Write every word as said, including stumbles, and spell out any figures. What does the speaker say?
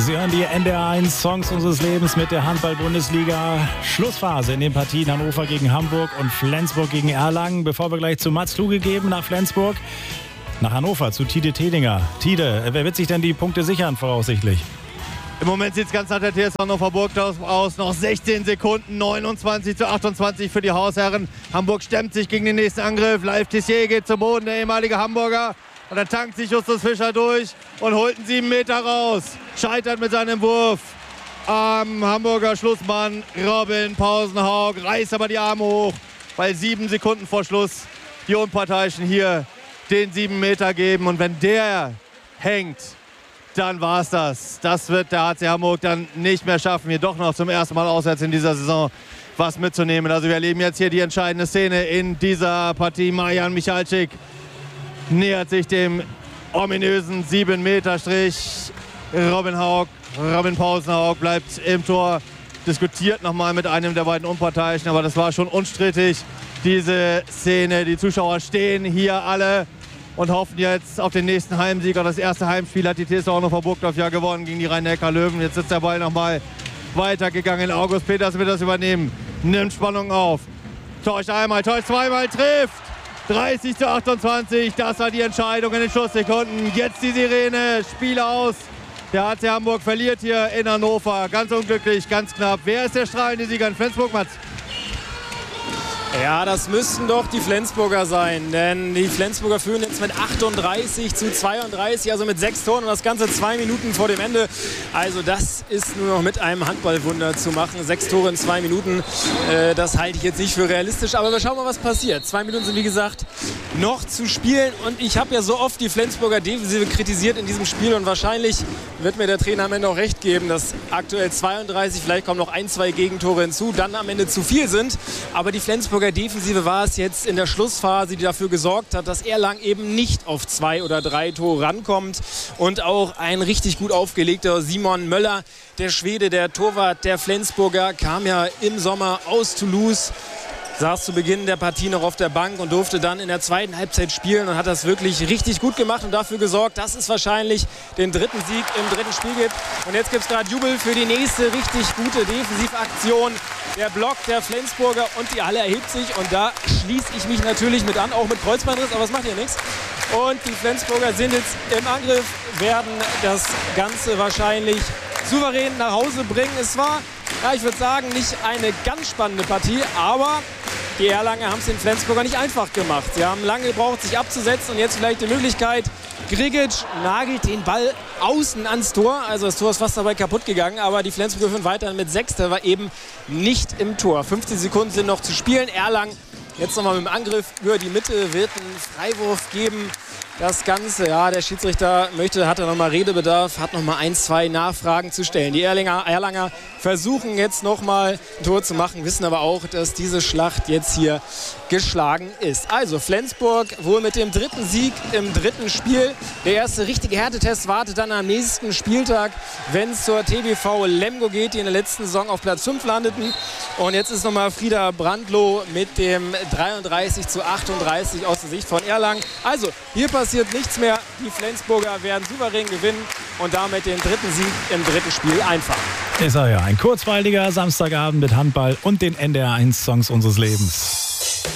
Sie hören die N D R eins Songs unseres Lebens mit der Handball-Bundesliga. Schlussphase in den Partien Hannover gegen Hamburg und Flensburg gegen Erlangen. Bevor wir gleich zu Mats Kluge geben nach Flensburg, nach Hannover zu Tide Tedinger. Tide, wer wird sich denn die Punkte sichern voraussichtlich? Im Moment sieht es ganz nach der T S Hannover Burgdorf aus. Noch sechzehn Sekunden, neunundzwanzig zu achtundzwanzig für die Hausherren. Hamburg stemmt sich gegen den nächsten Angriff. Live Tissier geht zum Boden, der ehemalige Hamburger. Und dann tankt sich Justus Fischer durch und holt einen sieben Meter raus. Scheitert mit seinem Wurf am Hamburger Schlussmann Robin Pausenhaug. Reißt aber die Arme hoch, weil sieben Sekunden vor Schluss die Unparteiischen hier den sieben Meter geben. Und wenn der hängt, dann war es das. Das wird der H C Hamburg dann nicht mehr schaffen, hier doch noch zum ersten Mal auswärts in dieser Saison was mitzunehmen. Also wir erleben jetzt hier die entscheidende Szene in dieser Partie. Marian Michalczyk nähert sich dem ominösen sieben Meter Strich. Robin Haug, Robin Pausenhaug bleibt im Tor, diskutiert nochmal mit einem der beiden Unparteiischen, aber das war schon unstrittig, diese Szene. Die Zuschauer stehen hier alle und hoffen jetzt auf den nächsten Heimsieg. Das erste Heimspiel hat die T S V Hannover Burgdorf ja gewonnen gegen die Rhein-Neckar-Löwen. Jetzt ist der Ball nochmal weitergegangen. August Peters wird das übernehmen, nimmt Spannung auf. Täuscht einmal, täuscht zweimal, trifft. dreißig zu achtundzwanzig, das war die Entscheidung in den Schlusssekunden. Jetzt die Sirene, Spiel aus. Der H C Hamburg verliert hier in Hannover. Ganz unglücklich, ganz knapp. Wer ist der strahlende Sieger in Flensburg, Mats? Ja, das müssten doch die Flensburger sein, denn die Flensburger führen jetzt mit achtunddreißig zu zweiunddreißig, also mit sechs Toren und das Ganze zwei Minuten vor dem Ende. Also das ist nur noch mit einem Handballwunder zu machen. Sechs Tore in zwei Minuten, äh, das halte ich jetzt nicht für realistisch, aber wir schauen mal, was passiert. Zwei Minuten sind, wie gesagt, noch zu spielen und ich habe ja so oft die Flensburger Defensive kritisiert in diesem Spiel und wahrscheinlich wird mir der Trainer am Ende auch recht geben, dass aktuell zweiunddreißig, vielleicht kommen noch ein, zwei Gegentore hinzu, dann am Ende zu viel sind, aber die Flensburger Defensive war es jetzt in der Schlussphase, die dafür gesorgt hat, dass Erlangen eben nicht auf zwei oder drei Tore rankommt. Und auch ein richtig gut aufgelegter Simon Möller, der Schwede, der Torwart der Flensburger, kam ja im Sommer aus Toulouse, saß zu Beginn der Partie noch auf der Bank und durfte dann in der zweiten Halbzeit spielen und hat das wirklich richtig gut gemacht und dafür gesorgt, dass es wahrscheinlich den dritten Sieg im dritten Spiel gibt. Und jetzt gibt es gerade Jubel für die nächste richtig gute Defensivaktion. Der Block der Flensburger und die Halle erhebt sich und da schließe ich mich natürlich mit an, auch mit Kreuzbandriss, aber es macht ja nichts. Und die Flensburger sind jetzt im Angriff, werden das Ganze wahrscheinlich souverän nach Hause bringen. Es war, ja, ich würde sagen, nicht eine ganz spannende Partie, aber die Erlanger haben es den Flensburger nicht einfach gemacht. Sie haben lange gebraucht, sich abzusetzen und jetzt vielleicht die Möglichkeit. Grigic nagelt den Ball außen ans Tor. Also das Tor ist fast dabei kaputt gegangen, aber die Flensburger führen weiter mit sechs. Der war eben nicht im Tor. fünfzehn Sekunden sind noch zu spielen. Erlangen jetzt nochmal mit dem Angriff über die Mitte, wird einen Freiwurf geben. Das Ganze, ja, der Schiedsrichter möchte, hat er nochmal Redebedarf, hat nochmal ein, zwei Nachfragen zu stellen. Die Erlanger, Erlanger versuchen jetzt nochmal ein Tor zu machen, wissen aber auch, dass diese Schlacht jetzt hier geschlagen ist. Also Flensburg wohl mit dem dritten Sieg im dritten Spiel. Der erste richtige Härtetest wartet dann am nächsten Spieltag, wenn es zur T B V Lemgo geht, die in der letzten Saison auf Platz fünf landeten. Und jetzt ist nochmal Frieda Brandloh mit dem dreiunddreißig zu achtunddreißig aus der Sicht von Erlangen. Also hier passiert nichts mehr. Die Flensburger werden souverän gewinnen und damit den dritten Sieg im dritten Spiel einfahren. Ist er ja, ein kurzweiliger Samstagabend mit Handball und den N D R eins Songs unseres Lebens.